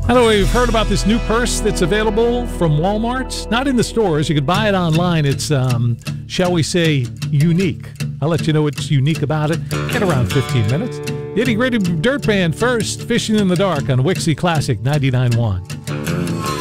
By the way, we've heard about this new purse that's available from Walmart. Not in the stores. You can buy it online. It's, shall we say, unique. I'll let you know what's unique about it in around 15 minutes. The Itty Gritty Dirt Band first, Fishing in the Dark on Wixie Classic 99.1.